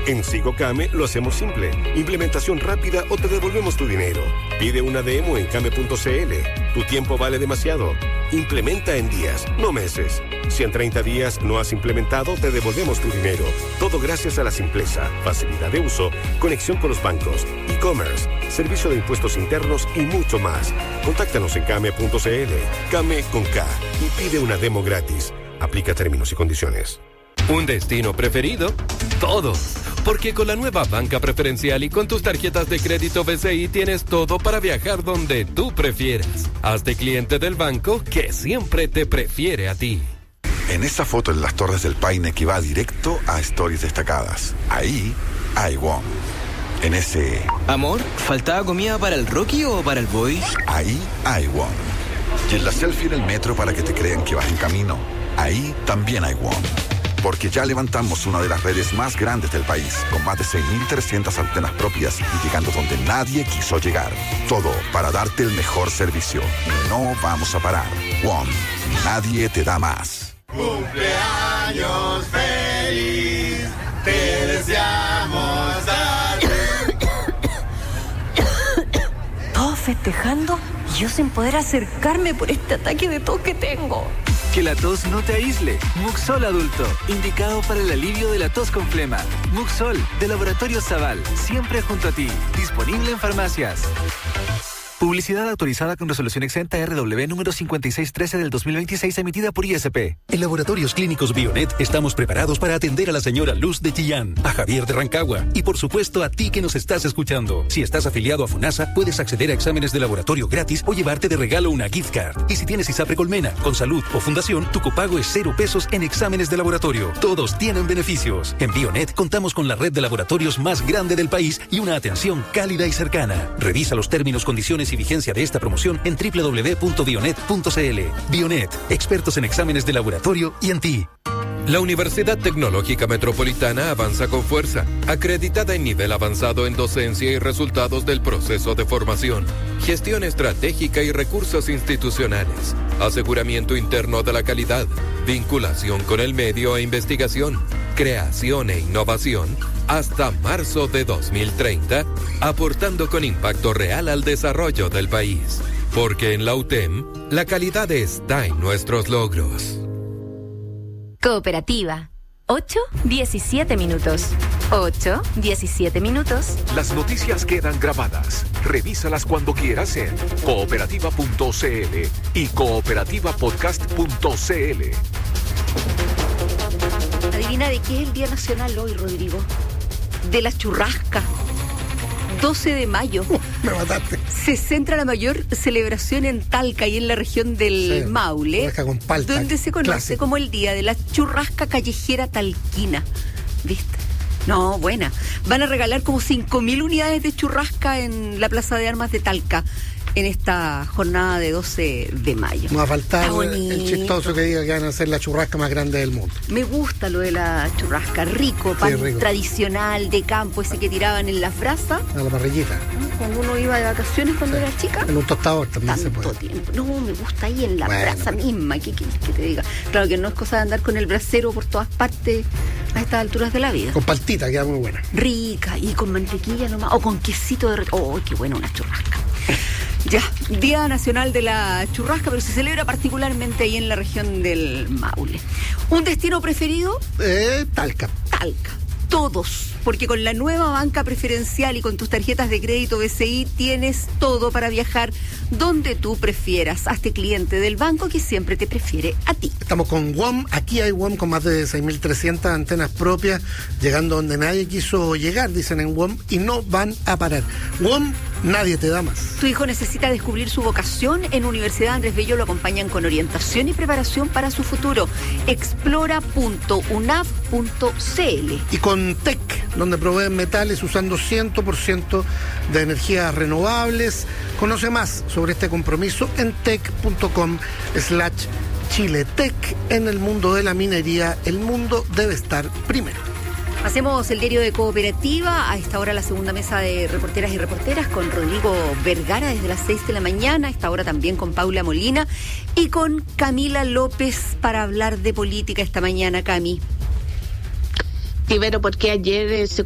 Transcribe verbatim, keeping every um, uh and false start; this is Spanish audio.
En Sigocame lo hacemos simple. Implementación rápida o te devolvemos tu dinero. Pide una demo en came punto cl. Tu tiempo vale demasiado. Implementa en días, no meses. Si en treinta días no has implementado, te devolvemos tu dinero. Todo gracias a la simpleza, facilidad de uso, conexión con los bancos, e-commerce, servicio de impuestos internos y mucho más. Contáctanos en came punto cl. Came con K y pide una demo gratis. Aplica términos y condiciones. ¿Un destino preferido? Todo. Porque con la nueva banca preferencial y con tus tarjetas de crédito B C I tienes todo para viajar donde tú prefieras. Hazte cliente del banco que siempre te prefiere a ti. En esa foto en las Torres del Paine que va directo a Stories Destacadas. Ahí hay WOM. En ese... Amor, ¿faltaba comida para el Rocky o para el Boy? Ahí hay WOM. Y en la selfie en el metro para que te crean que vas en camino. Ahí también hay WOM. Porque ya levantamos una de las redes más grandes del país, con más de seis mil trescientas antenas propias y llegando donde nadie quiso llegar. Todo para darte el mejor servicio. Y no vamos a parar. WOM. Nadie te da más. Cumpleaños feliz, te deseamos a ti. Todos festejando y yo sin poder acercarme por este ataque de tos que tengo. Que la tos no te aísle. Muxol Adulto, indicado para el alivio de la tos con flema. Muxol, de Laboratorio Zaval, siempre junto a ti. Disponible en farmacias. Publicidad autorizada con resolución exenta R W número cincuenta y seis trece del dos mil veintiséis emitida por I S P. En Laboratorios Clínicos Bionet estamos preparados para atender a la señora Luz de Chillán, a Javier de Rancagua y por supuesto a ti que nos estás escuchando. Si estás afiliado a FUNASA, puedes acceder a exámenes de laboratorio gratis o llevarte de regalo una gift card. Y si tienes ISAPRE Colmena, Consalud o Fundación, tu copago es cero pesos en exámenes de laboratorio. Todos tienen beneficios. En Bionet contamos con la red de laboratorios más grande del país y una atención cálida y cercana. Revisa los términos, condiciones y vigencia de esta promoción en doble u doble u doble u punto bionet punto c l. Bionet, expertos en exámenes de laboratorio y en ti. La Universidad Tecnológica Metropolitana avanza con fuerza, acreditada en nivel avanzado en docencia y resultados del proceso de formación, gestión estratégica y recursos institucionales, aseguramiento interno de la calidad, vinculación con el medio e investigación, creación e innovación, hasta marzo de dos mil treinta, aportando con impacto real al desarrollo del país. Porque en la U T E M, la calidad está en nuestros logros. Cooperativa. ocho, diecisiete minutos. ocho, diecisiete minutos. Las noticias quedan grabadas. Revísalas cuando quieras en cooperativa punto c l y cooperativa podcast punto c l. Adivina de qué es el Día Nacional hoy, Rodrigo. De la churrasca. doce de mayo. Uh, me mataste. Se centra la mayor celebración en Talca y en la región del sí, Maule, con palta, donde se conoce clásico. Como el Día de la Churrasca Callejera Talquina. ¿Viste? No, buena. Van a regalar como cinco mil unidades de churrasca en la Plaza de Armas de Talca en esta jornada de doce de mayo. No va a faltar el, el chistoso que diga que van a hacer la churrasca más grande del mundo. Me gusta lo de la churrasca, rico, pan sí, rico. Tradicional de campo, ese que tiraban en la brasa. A la parrillita. Cuando uno iba de vacaciones cuando sí. era chica. En un tostador también Tanto se puede. Tiempo. No, me gusta ahí en la bueno, brasa pero... misma, ¿qué quieres que te diga? Claro que no es cosa de andar con el brasero por todas partes a estas alturas de la vida. Con paltita, queda muy buena. Rica, y con mantequilla nomás, o con quesito de... ¡Oh, qué buena una churrasca! Ya, Día Nacional de la Churrasca, pero se celebra particularmente ahí en la región del Maule. ¿Un destino preferido? Eh, Talca. Talca. Todos, porque con la nueva banca preferencial y con tus tarjetas de crédito B C I tienes todo para viajar donde tú prefieras. Hazte cliente del banco que siempre te prefiere a ti. Estamos con WOM, aquí hay WOM con más de seis mil trescientas antenas propias, llegando donde nadie quiso llegar, dicen en WOM, y no van a parar. WOM, nadie te da más. Tu hijo necesita descubrir su vocación. En Universidad Andrés Bello lo acompañan con orientación y preparación para su futuro. explora punto u n a v punto c l. Y con T E C, donde proveen metales usando cien por ciento de energías renovables. Conoce más sobre este compromiso en tec punto com slash Chile. T E C, en el mundo de la minería, el mundo debe estar primero. Hacemos el diario de Cooperativa. A esta hora la segunda mesa de reporteras y reporteras con Rodrigo Vergara desde las seis de la mañana. A esta hora también con Paula Molina y con Camila López para hablar de política esta mañana, Cami. Sí, pero porque ayer eh, se